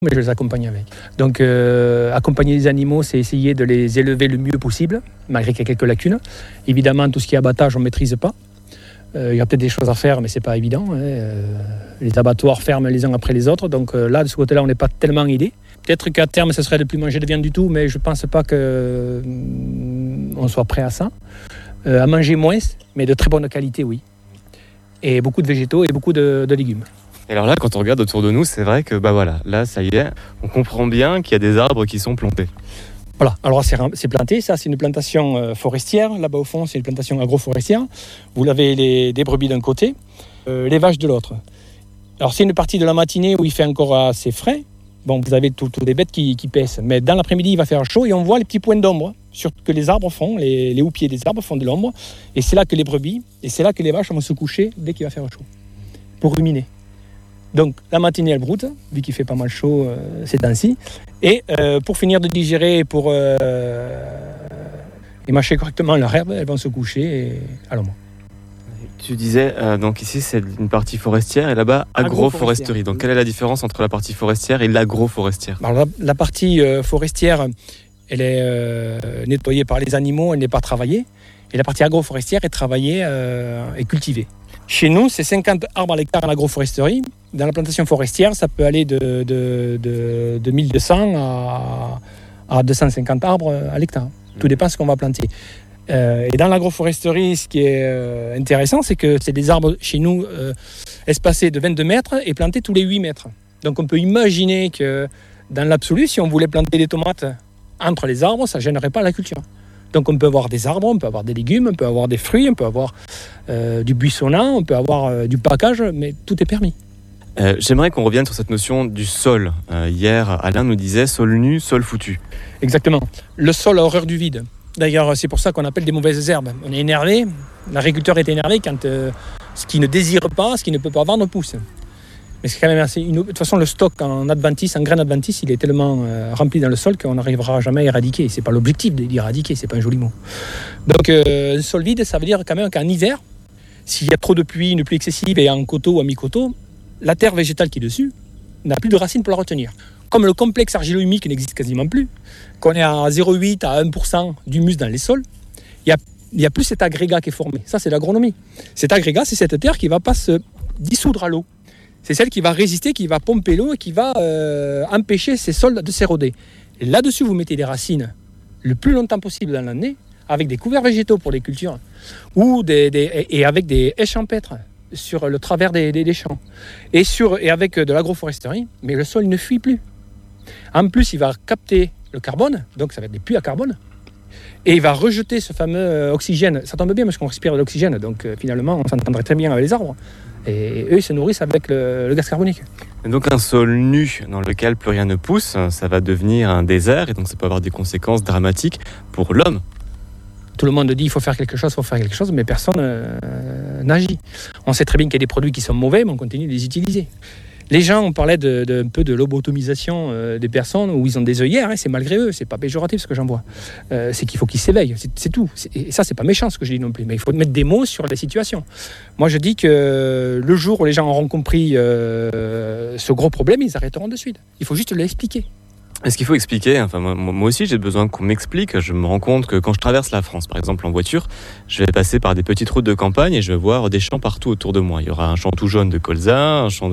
mais je les accompagne avec. Donc accompagner les animaux, c'est essayer de les élever le mieux possible, malgré qu'il y ait quelques lacunes. Évidemment, tout ce qui est abattage, on ne maîtrise pas. Il y a peut-être des choses à faire, mais ce n'est pas évident. Les abattoirs ferment les uns après les autres, donc là, de ce côté-là, on n'est pas tellement aidé. Peut-être qu'à terme, ce serait de ne plus manger de viande du tout, mais je ne pense pas qu'on soit prêt à ça. À manger moins, mais de très bonne qualité, oui. Et beaucoup de végétaux et beaucoup de légumes. Et alors là, quand on regarde autour de nous, c'est vrai que là, ça y est, on comprend bien qu'il y a des arbres qui sont plantés. Voilà, alors c'est planté, ça c'est une plantation forestière, là-bas au fond c'est une plantation agroforestière. Vous avez des brebis d'un côté, les vaches de l'autre. Alors c'est une partie de la matinée où il fait encore assez frais. Bon, vous avez toutes les bêtes qui paissent, mais dans l'après-midi il va faire chaud et on voit les petits points d'ombre que les arbres font, les houppiers des arbres font de l'ombre. Et c'est là que les brebis, et c'est là que les vaches vont se coucher dès qu'il va faire chaud, pour ruminer. Donc la matinée elle broute, vu qu'il fait pas mal chaud ces temps-ci. Et pour finir de digérer, pour mâcher correctement leur herbe, elles vont se coucher à l'ombre. Tu disais, donc ici c'est une partie forestière et là-bas agroforesterie. Donc quelle est la différence entre la partie forestière et l'agroforestière ? Alors la partie forestière, elle est nettoyée par les animaux, elle n'est pas travaillée. Et la partie agroforestière est travaillée et cultivée. Chez nous, c'est 50 arbres à l'hectare en agroforesterie. Dans la plantation forestière, ça peut aller de 1200 à 250 arbres à l'hectare. Tout dépend de ce qu'on va planter. Et dans l'agroforesterie, ce qui est intéressant, c'est que c'est des arbres chez nous espacés de 22 mètres et plantés tous les 8 mètres. Donc on peut imaginer que dans l'absolu, si on voulait planter des tomates entre les arbres, ça ne gênerait pas la culture. Donc on peut avoir des arbres, on peut avoir des légumes, on peut avoir des fruits, on peut avoir du buissonnant, on peut avoir du package, mais tout est permis. J'aimerais qu'on revienne sur cette notion du sol. Hier, Alain nous disait sol nu, sol foutu. Exactement. Le sol a horreur du vide. D'ailleurs, c'est pour ça qu'on appelle des mauvaises herbes. On est énervé, l'agriculteur est énervé quand ce qu'il ne désire pas, ce qu'il ne peut pas avoir, ne pousse. Mais c'est quand même assez... De toute façon, le stock en graines adventices, il est tellement rempli dans le sol qu'on n'arrivera jamais à éradiquer. C'est pas l'objectif d'éradiquer, c'est pas un joli mot. Donc, un sol vide, ça veut dire quand même qu'en hiver, s'il y a trop de pluie, une pluie excessive et en coteau ou à mi-coteau, la terre végétale qui est dessus n'a plus de racines pour la retenir. Comme le complexe argilo-humique n'existe quasiment plus, qu'on est à 0,8 à 1% d'humus dans les sols, il n'y a plus cet agrégat qui est formé. Ça, c'est l'agronomie. Cet agrégat, c'est cette terre qui ne va pas se dissoudre à l'eau. C'est celle qui va résister, qui va pomper l'eau et qui va empêcher ces sols de s'éroder. Et là-dessus, vous mettez des racines le plus longtemps possible dans l'année, avec des couverts végétaux pour les cultures, et avec des haies champêtres sur le travers des champs, et avec de l'agroforesterie, mais le sol ne fuit plus. En plus, il va capter le carbone, donc ça va être des puits à carbone, et il va rejeter ce fameux oxygène. Ça tombe bien parce qu'on respire de l'oxygène, donc finalement, on s'entendrait très bien avec les arbres. Et eux, ils se nourrissent avec le gaz carbonique. Et donc un sol nu dans lequel plus rien ne pousse, ça va devenir un désert, et donc ça peut avoir des conséquences dramatiques pour l'homme. Tout le monde dit il faut faire quelque chose, mais personne n'agit. On sait très bien qu'il y a des produits qui sont mauvais, mais on continue de les utiliser. Les gens, on parlait un peu de lobotomisation des personnes où ils ont des œillères, c'est malgré eux, c'est pas péjoratif ce que j'en vois. C'est qu'il faut qu'ils s'éveillent, c'est tout. Et ça, c'est pas méchant ce que je dis non plus, mais il faut mettre des mots sur les situations. Moi, je dis que le jour où les gens auront compris ce gros problème, ils arrêteront de suite. Il faut juste l'expliquer. Est-ce qu'il faut expliquer ? Enfin, moi aussi, j'ai besoin qu'on m'explique. Je me rends compte que quand je traverse la France, par exemple en voiture, je vais passer par des petites routes de campagne et je vais voir des champs partout autour de moi. Il y aura un champ tout jaune de colza, un champ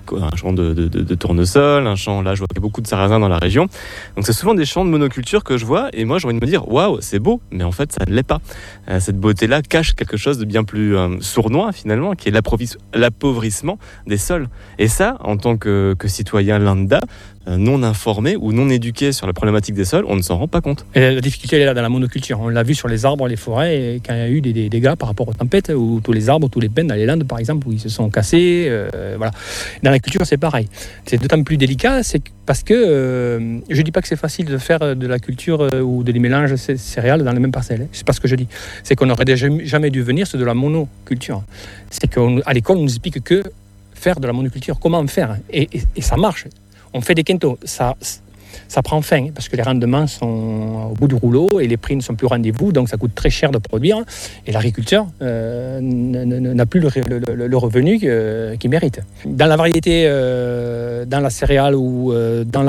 de tournesol, un champ, là, je vois qu'il y a beaucoup de sarrasin dans la région. Donc, c'est souvent des champs de monoculture que je vois et moi, j'ai envie de me dire, waouh, c'est beau, mais en fait, ça ne l'est pas. Cette beauté-là cache quelque chose de bien plus sournois, finalement, qui est l'appauvrissement des sols. Et ça, en tant que citoyen lambda, non informé ou non éduqué sur la problématique des sols, on ne s'en rend pas compte. Et la difficulté elle est là dans la monoculture. On l'a vu sur les arbres, les forêts, et quand il y a eu des dégâts par rapport aux tempêtes, où tous les arbres, tous les pins dans les Landes par exemple, où ils se sont cassés. Voilà. Dans la culture, c'est pareil. C'est d'autant plus délicat, c'est parce que je ne dis pas que c'est facile de faire de la culture ou des mélanges céréales dans les mêmes parcelles. C'est pas ce que je dis. C'est qu'on n'aurait jamais dû venir sur de la monoculture. C'est qu'à l'école, on nous explique que faire de la monoculture, comment faire. Et ça marche. On fait des quintaux. ça prend fin parce que les rendements sont au bout du rouleau et les prix ne sont plus au rendez-vous, donc ça coûte très cher de produire et l'agriculteur n'a plus le revenu qu'il mérite. Dans la variété, dans la céréale ou dans